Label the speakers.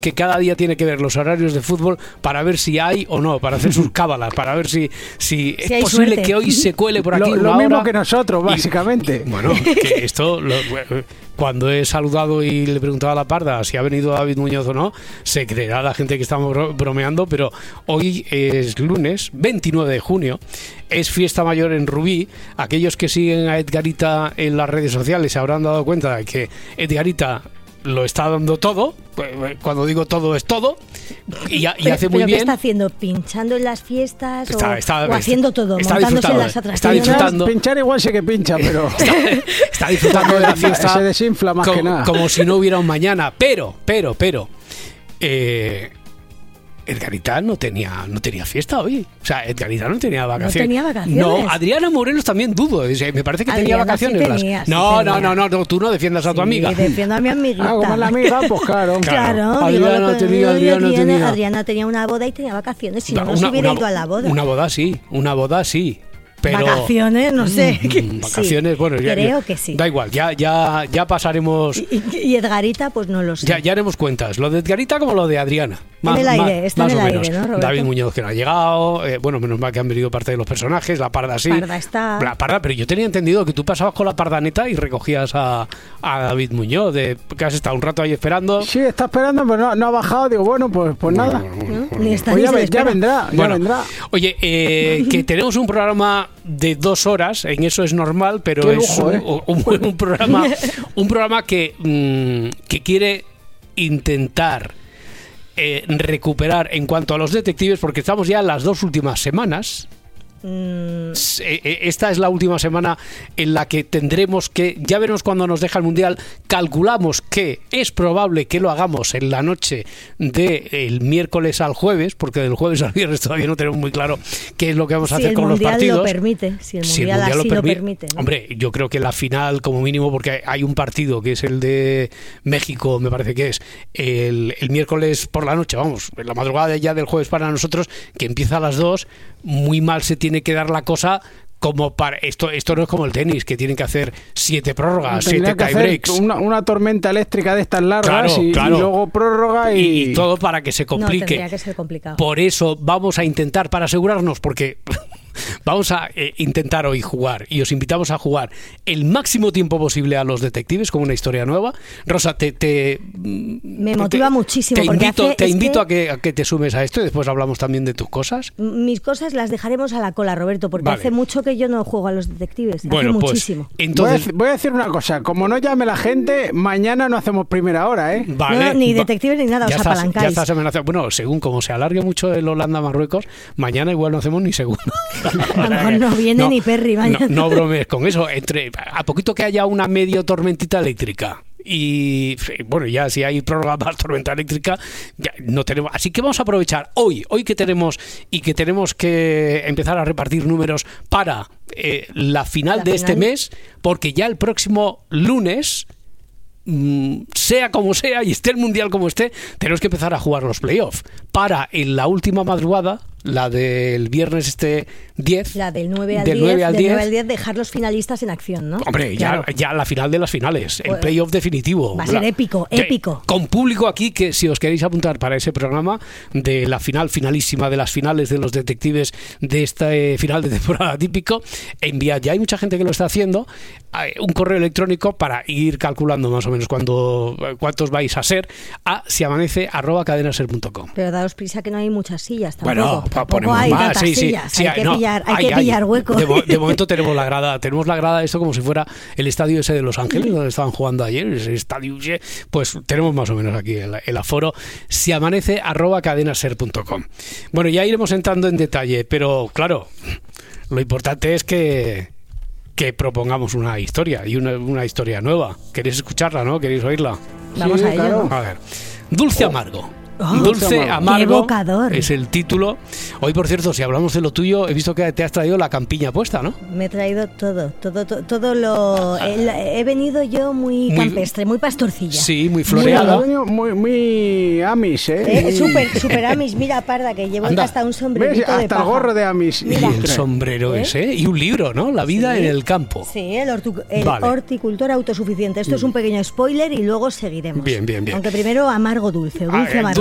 Speaker 1: que cada día tiene que ver los horarios de fútbol para ver si hay o no, para hacer sus cábalas, para ver si es posible suerte. Que hoy se cuele por aquí
Speaker 2: lo mismo que nosotros, básicamente.
Speaker 1: Bueno, que esto... Cuando he saludado y le preguntaba a la Parda si ha venido David Muñoz o no, se creerá la gente que estamos bromeando, pero hoy es lunes 29 de junio, es fiesta mayor en Rubí. Aquellos que siguen a Edgarita en las redes sociales se habrán dado cuenta de que Edgarita lo está dando todo. Cuando digo todo es todo y hace muy bien.
Speaker 3: ¿Qué está haciendo? ¿Pinchando en las fiestas o haciendo todo? Montándose en las atracciones.
Speaker 1: Está disfrutando.
Speaker 2: Pinchar igual sí que pincha, pero
Speaker 1: está disfrutando de la fiesta.
Speaker 2: Se desinfla más que nada.
Speaker 1: Como si no hubiera un mañana. Pero Edgarita no tenía fiesta hoy. O sea, Edgarita no tenía vacaciones.
Speaker 3: No tenía vacaciones.
Speaker 1: No, Adriana Morelos también dudo. Me parece que tenía vacaciones. No, tú no defiendas a tu amiga.
Speaker 3: Defiendo a mi amiguita.
Speaker 2: Como la amiga, pues claro.
Speaker 3: Adriana tenía una boda y tenía vacaciones. Si no se hubiera ido a la boda.
Speaker 1: Una boda sí. Pero,
Speaker 3: vacaciones, no sé.
Speaker 1: Vacaciones, sí, bueno,
Speaker 3: creo que sí.
Speaker 1: Da igual, ya pasaremos.
Speaker 3: Y Edgarita, pues no lo sé.
Speaker 1: Ya haremos cuentas. Lo de Edgarita como lo de Adriana.
Speaker 3: Está en el aire, ¿no, Roberto?
Speaker 1: David Muñoz que no ha llegado. Menos mal que han venido parte de los personajes. La Parda sí.
Speaker 3: Parda está.
Speaker 1: La Parda, pero yo tenía entendido que tú pasabas con la Pardaneta y recogías a David Muñoz. Que has estado un rato ahí esperando.
Speaker 2: Sí, está esperando, pero no ha bajado. Digo, bueno, pues nada.
Speaker 3: Ni está
Speaker 2: pues ya vendrá.
Speaker 1: Oye, que tenemos un programa de 2 horas, en eso es normal, pero
Speaker 2: qué
Speaker 1: es
Speaker 2: lujo,
Speaker 1: un programa que quiere intentar recuperar en cuanto a los detectives, porque estamos ya en las 2 últimas semanas. Esta es la última semana en la que tendremos que, ya veremos cuando nos deja el Mundial. Calculamos que es probable que lo hagamos en la noche del miércoles al jueves, porque del jueves al viernes todavía no tenemos muy claro qué es lo que vamos a hacer con los partidos.
Speaker 3: Si el Mundial así lo permite, ¿no?
Speaker 1: Hombre, yo creo que la final como mínimo, porque hay un partido que es el de México, me parece que es el miércoles por la noche, vamos, en la madrugada ya del jueves para nosotros, que empieza a las 2. Muy mal se tiene que dar la cosa como para esto no es como el tenis, que tienen que hacer 7 prórrogas, 7 tiebreaks.
Speaker 2: Una tormenta eléctrica de estas largas y luego prórroga y
Speaker 1: todo para que se complique.
Speaker 3: No, tendría que ser complicado.
Speaker 1: Por eso vamos a intentar, para asegurarnos, porque vamos a intentar hoy jugar, y os invitamos a jugar el máximo tiempo posible a los detectives como una historia nueva. Rosa,
Speaker 3: me motiva muchísimo.
Speaker 1: Te invito a que te sumes a esto y después hablamos también de tus cosas.
Speaker 3: Mis cosas las dejaremos a la cola, Roberto, porque hace mucho que yo no juego a los detectives.
Speaker 1: Bueno,
Speaker 3: hace
Speaker 1: pues,
Speaker 3: muchísimo.
Speaker 1: Entonces,
Speaker 2: voy a decir una cosa, como no llame la gente, mañana no hacemos primera hora, ¿eh?
Speaker 1: Vale.
Speaker 3: No, ni detectives ni nada, os apalancáis.
Speaker 1: Ya estás amenazado. Bueno, según como se alargue mucho el Holanda-Marruecos, mañana igual no hacemos ni segundo.
Speaker 3: A lo mejor no viene ni Perry mañana.
Speaker 1: No bromees con eso. A poquito que haya una medio tormentita eléctrica y bueno, ya si hay prórroga más tormenta eléctrica ya no tenemos, así que vamos a aprovechar hoy que tenemos que empezar a repartir números para la final de este mes, porque ya el próximo lunes, sea como sea y esté el Mundial como esté, tenemos que empezar a jugar los playoffs para en la última madrugada, la del viernes 10,
Speaker 3: la del 9 al 10, dejar los finalistas en acción, ¿no?
Speaker 1: Hombre, claro. ya la final de las finales, el playoff definitivo.
Speaker 3: Va a ser épico.
Speaker 1: Con público aquí, que si os queréis apuntar para ese programa de la finalísima de las finales de los detectives de este final de temporada típico, enviad, ya hay mucha gente que lo está haciendo, un correo electrónico para ir calculando más o menos cuántos vais a ser, a siamanece@cadenaser.com.
Speaker 3: Pero daos prisa que no hay muchas sillas tampoco.
Speaker 1: Bueno, ponemos
Speaker 3: hay
Speaker 1: más, sí,
Speaker 3: hay que pillar hueco.
Speaker 1: De momento tenemos la grada, esto como si fuera el estadio ese de Los Ángeles, donde estaban jugando ayer, ese estadio, pues tenemos más o menos aquí el aforo, siamanece@cadenaser.com. Bueno, ya iremos entrando en detalle, pero claro, lo importante es que propongamos una historia, y una historia nueva. ¿Queréis escucharla, no? ¿Queréis oírla?
Speaker 3: Vamos a ello.
Speaker 1: A ver, Dulce Amargo. Dulce Amargo
Speaker 3: evocador.
Speaker 1: es el título. Hoy, por cierto, si hablamos de lo tuyo, he visto que te has traído la campiña puesta, ¿no?
Speaker 3: Me he traído todo lo... he venido yo muy campestre, muy pastorcilla.
Speaker 1: Sí, muy floreada.
Speaker 2: Muy Amish, ¿eh?
Speaker 3: Súper Amish. Mira, Parda, que llevo hasta un sombrerito de
Speaker 2: hasta
Speaker 3: paja.
Speaker 2: el gorro de Amish.
Speaker 1: Y el sombrero ese. Y un libro, ¿no? La vida en el campo.
Speaker 3: Sí, el horticultor autosuficiente. Esto es un pequeño spoiler y luego seguiremos.
Speaker 1: Bien.
Speaker 3: Aunque primero amargo dulce, dulce amargo.